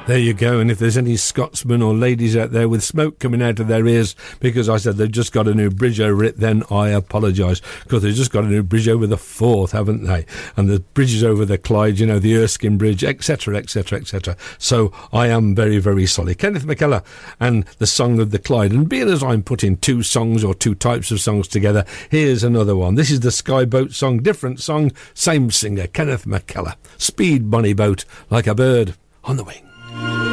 There you go. And if there's any Scotsmen or ladies out there with smoke coming out of their ears because I said they've just got a new bridge over it, then I apologise, because they've just got a new bridge over the Forth, haven't they? And the bridges over the Clyde, you know, the Erskine Bridge, etc., etc., etc. So I am very, very sorry. Kenneth McKellar and the Song of the Clyde. And being as I'm putting two songs or two types of songs together, here's another one. This is the Skyboat song, different song, same singer, Kenneth McKellar. Speed, bonny boat, like a bird on the wing.